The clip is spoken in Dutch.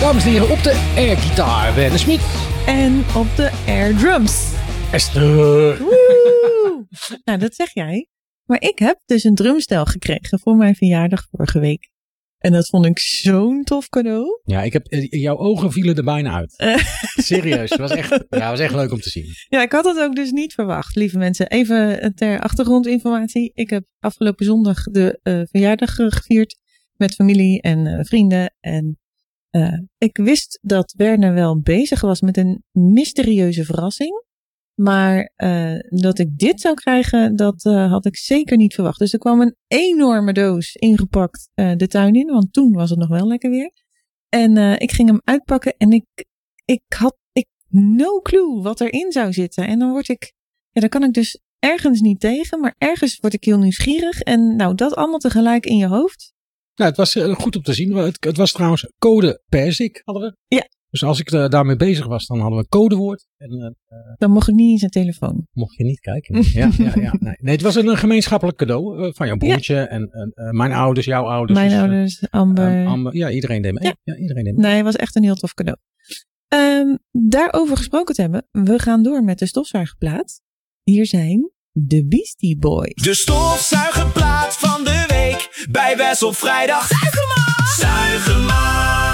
Dames en heren, op de airgitaar Werner Smit. En op de airdrums Esther. Woe! Nou, dat zeg jij. Maar ik heb dus een drumstel gekregen voor mijn verjaardag vorige week. En dat vond ik zo'n tof cadeau. Ja, jouw ogen vielen er bijna uit. Serieus, het was echt leuk om te zien. Ja, ik had het ook dus niet verwacht, lieve mensen. Even ter achtergrondinformatie. Ik heb afgelopen zondag de verjaardag gevierd met familie en vrienden. En ik wist dat Werner wel bezig was met een mysterieuze verrassing. Maar dat ik dit zou krijgen, dat had ik zeker niet verwacht. Dus er kwam een enorme doos ingepakt de tuin in. Want toen was het nog wel lekker weer. En ik ging hem uitpakken en ik had no clue wat erin zou zitten. En dan daar kan ik dus ergens niet tegen. Maar ergens word ik heel nieuwsgierig. En nou, dat allemaal tegelijk in je hoofd. Nou, het was goed om te zien. Het was trouwens code Perzik, hadden we. Ja. Dus als ik daarmee bezig was, dan hadden we een codewoord. En, Dan mocht ik niet in zijn telefoon. mocht je niet kijken. Ja. Nee, het was een gemeenschappelijk cadeau van jouw broertje en mijn ouders, jouw ouders. Mijn dus, ouders, Amber. Ja, iedereen deed mee. Ja, iedereen deed mee. Nee, het was echt een heel tof cadeau. Daarover gesproken te hebben, we gaan door met de stofzuigerplaat. Hier zijn de Beastie Boys. De stofzuigerplaat van de week bij Wes op vrijdag. Zuig hem aan!